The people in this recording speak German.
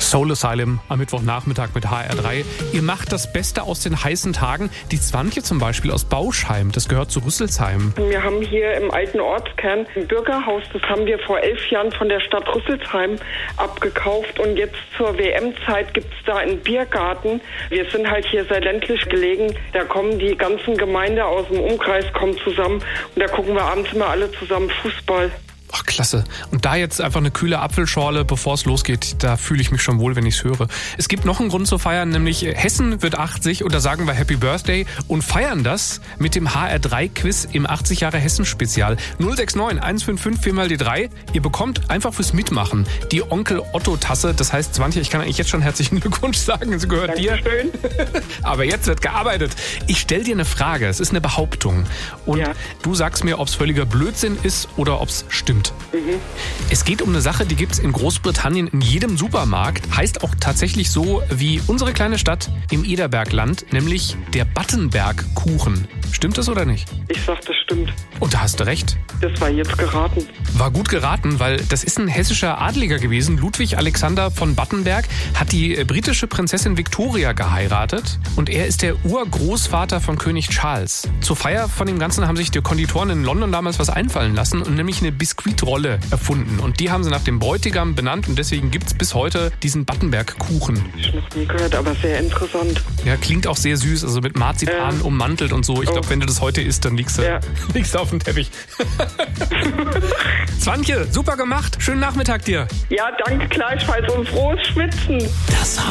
Soul Asylum am Mittwochnachmittag mit HR3. Ihr macht das Beste aus den heißen Tagen. Die Zwantje zum Beispiel aus Bauschheim, das gehört zu Rüsselsheim. Wir haben hier im alten Ortskern ein Bürgerhaus, das haben wir vor 11 Jahren von der Stadt Rüsselsheim abgekauft und jetzt zur WM-Zeit gibt's da einen Biergarten. Wir sind halt hier sehr ländlich gelegen, da kommen die ganzen Gemeinde aus dem Umkreis kommen zusammen und da gucken wir abends immer alle zusammen Fußball. Ach, klasse. Und da jetzt einfach eine kühle Apfelschorle, bevor es losgeht, da fühle ich mich schon wohl, wenn ich es höre. Es gibt noch einen Grund zu feiern, nämlich Hessen wird 80 und da sagen wir Happy Birthday und feiern das mit dem HR3-Quiz im 80 Jahre Hessen-Spezial. 069 155 4 mal die 3. Ihr bekommt einfach fürs Mitmachen die Onkel-Otto-Tasse. Das heißt, Zwantje, ich kann eigentlich jetzt schon herzlichen Glückwunsch sagen, sie gehört dir. Dankeschön. Aber jetzt wird gearbeitet. Ich stelle dir eine Frage, es ist eine Behauptung. Und du sagst mir, ob es völliger Blödsinn ist oder ob es stimmt. Es geht um eine Sache, die gibt es in Großbritannien in jedem Supermarkt. Heißt auch tatsächlich so wie unsere kleine Stadt im Ederbergland, nämlich der Battenberg-Kuchen. Stimmt das oder nicht? Ich sag, das stimmt. Und da hast du recht. Das war jetzt geraten. War gut geraten, weil das ist ein hessischer Adeliger gewesen. Ludwig Alexander von Battenberg hat die britische Prinzessin Victoria geheiratet und er ist der Urgroßvater von König Charles. Zur Feier von dem Ganzen haben sich die Konditoren in London damals was einfallen lassen und nämlich eine Biskuitrolle erfunden. Und die haben sie nach dem Bräutigam benannt und deswegen gibt es bis heute diesen Battenberg-Kuchen. Ich noch nie gehört, aber sehr interessant. Ja, klingt auch sehr süß, also mit Marzipan ummantelt und so. Ich glaube, wenn du das heute isst, dann liegst du auf dem Teppich. Zwantje, super gemacht. Schönen Nachmittag dir. Ja, danke gleichfalls und frohes Schwitzen. Das